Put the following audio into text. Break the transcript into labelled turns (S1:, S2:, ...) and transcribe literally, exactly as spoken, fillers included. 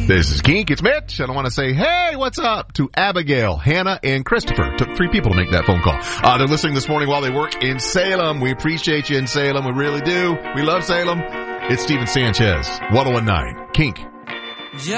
S1: This is Kink. It's Mitch. And I want to say, hey, what's up to Abigail, Hannah, and Christopher. It took three people to make that phone call. Uh, they're listening this morning while they work in Salem. We appreciate you in Salem. We really do. We love Salem. It's Steven Sanchez, one oh one nine Kink.